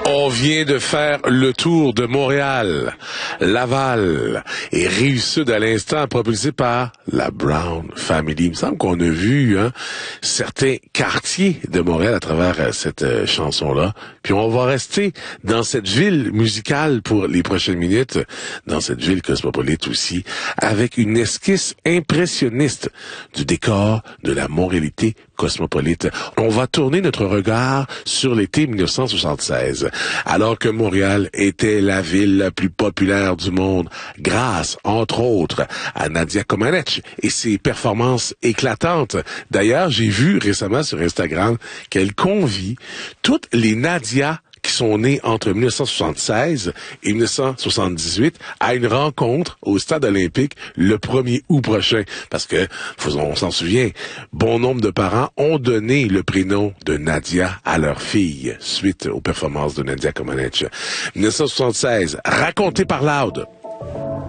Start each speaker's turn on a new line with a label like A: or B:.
A: On vient de faire le tour de Montréal, Laval et Rive-Sud à l'instant, propulsé par la Brown Family. Il me semble qu'on a vu certains quartiers de Montréal à travers cette chanson-là. Puis on va rester dans cette ville musicale pour les prochaines minutes, dans cette ville cosmopolite aussi, avec une esquisse impressionniste du décor de la Montréalité cosmopolite. On va tourner notre regard sur l'été 1976, alors que Montréal était la ville la plus populaire du monde, grâce, entre autres, à Nadia Comaneci et ses performances éclatantes. D'ailleurs, j'ai vu récemment sur Instagram qu'elle convie toutes les Nadia qui sont nés entre 1976 et 1978 à une rencontre au Stade olympique le 1er août prochain. Parce que, on s'en souvient, bon nombre de parents ont donné le prénom de Nadia à leur fille suite aux performances de Nadia Comaneci. 1976, raconté par Loud.